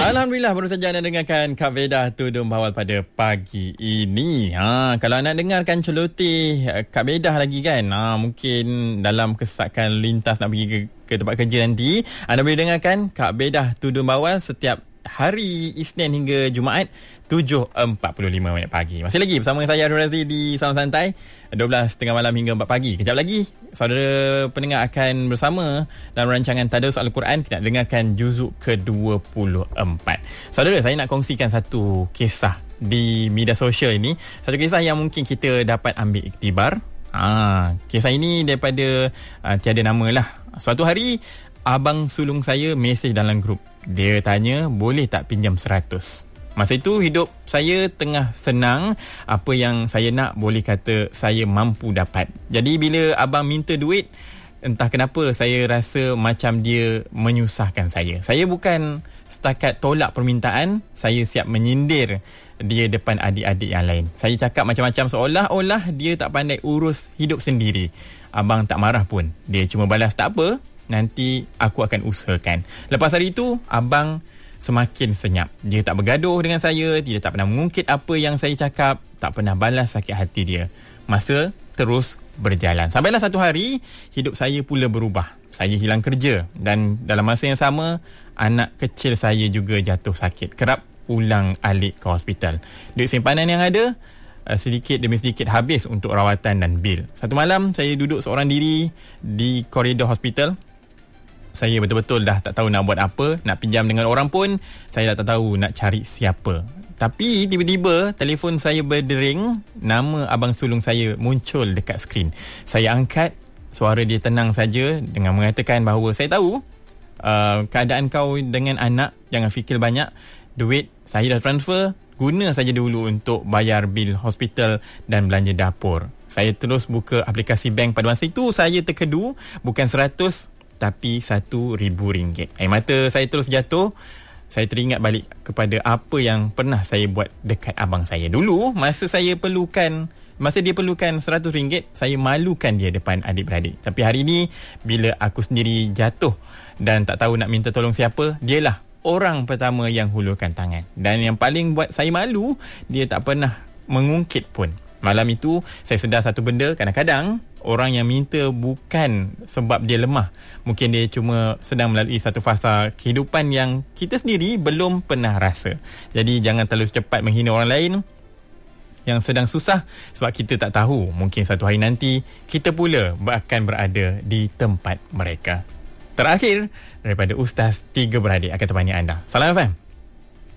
Alhamdulillah, baru saja anda dengarkan Kak Bedah Tudung Bawal pada pagi ini. Kalau anda dengarkan celoteh Kak Bedah lagi kan, mungkin dalam kesesakan lintas nak pergi ke tempat kerja nanti, anda boleh dengarkan Kak Bedah Tudung Bawal setiap hari Isnin hingga Jumaat 7.45 pagi. Masih lagi bersama saya Arun Razli di Sound Santai 12.30 malam hingga 4 pagi. Kejap lagi saudara pendengar akan bersama dalam rancangan Tadarus Al-Quran. Kita nak dengarkan juzuk ke-24. Saudara, saya nak kongsikan satu kisah di media sosial ini. Satu kisah yang mungkin kita dapat ambil iktibar. Kisah ini daripada tiada nama lah. Suatu hari abang sulung saya mesej dalam grup. Dia tanya boleh tak pinjam 100. Masa itu hidup saya tengah senang. Apa yang saya nak boleh kata saya mampu dapat. Jadi bila abang minta duit, entah kenapa saya rasa macam dia menyusahkan saya. Saya bukan setakat tolak permintaan, saya siap menyindir dia depan adik-adik yang lain. Saya cakap macam-macam seolah-olah dia tak pandai urus hidup sendiri. Abang tak marah pun. Dia cuma balas, tak apa, nanti aku akan usahakan. Lepas hari itu, abang semakin senyap. Dia tak bergaduh dengan saya. Dia tak pernah mengungkit apa yang saya cakap. Tak pernah balas sakit hati dia. Masa terus berjalan. Sampailah satu hari, hidup saya pula berubah. Saya hilang kerja. Dan dalam masa yang sama, anak kecil saya juga jatuh sakit. Kerap ulang alik ke hospital. Duit simpanan yang ada, sedikit demi sedikit habis untuk rawatan dan bil. Satu malam, saya duduk seorang diri di koridor hospital. Saya betul-betul dah tak tahu nak buat apa. Nak pinjam dengan orang pun saya dah tak tahu nak cari siapa. Tapi tiba-tiba telefon saya berdering. Nama abang sulung saya muncul dekat skrin. Saya angkat. Suara dia tenang saja dengan mengatakan bahawa saya tahu keadaan kau dengan anak. Jangan fikir banyak. Duit saya dah transfer. Guna saja dulu untuk bayar bil hospital dan belanja dapur. Saya terus buka aplikasi bank. Pada masa itu saya terkedu. Bukan 100 tapi RM1,000. Air mata saya terus jatuh. Saya teringat balik kepada apa yang pernah saya buat dekat abang saya. Dulu, masa dia perlukan RM100, saya malukan dia depan adik-beradik. Tapi hari ini, bila aku sendiri jatuh dan tak tahu nak minta tolong siapa, dialah orang pertama yang hulurkan tangan. Dan yang paling buat saya malu, dia tak pernah mengungkit pun. Malam itu, saya sedar satu benda. Kadang-kadang, orang yang minta bukan sebab dia lemah. Mungkin dia cuma sedang melalui satu fasa kehidupan yang kita sendiri belum pernah rasa. Jadi, jangan terlalu cepat menghina orang lain yang sedang susah. Sebab kita tak tahu, mungkin satu hari nanti, kita pula akan berada di tempat mereka. Terakhir, daripada Ustaz 3 Beradik akan temani anda. Salam FM.